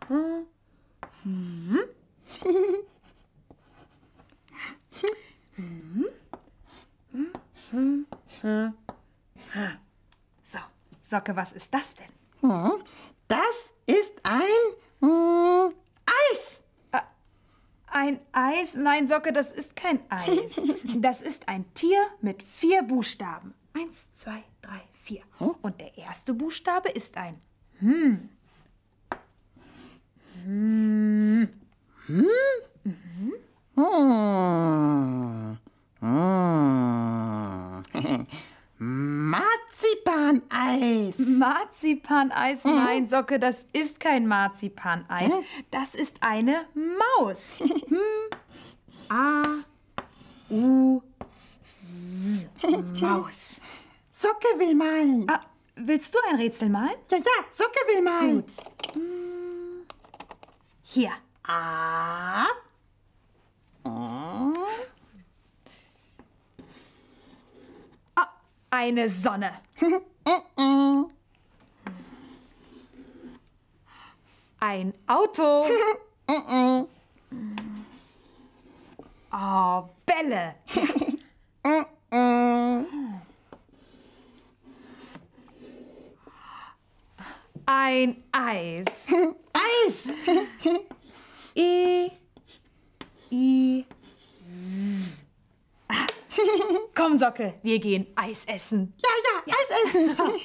So, Socke, was ist das denn? Das ist ein Eis. Ein Eis? Nein, Socke, das ist kein Eis. Das ist ein Tier mit 4 Buchstaben. 1, 2, 3, 4. Und der erste Buchstabe ist ein Marzipaneis. Marzipaneis? Nein, Socke, das ist kein Marzipaneis. Das ist eine Maus. A-U-S. Maus. Socke will malen. Ah, willst du ein Rätsel malen? Ja, Socke will malen. Gut. Hier. A. Eine Sonne. Ein Auto. Oh, Bälle. Ein Eis. Eis. S. Komm, Socke, wir gehen Eis essen. Ja, Eis essen.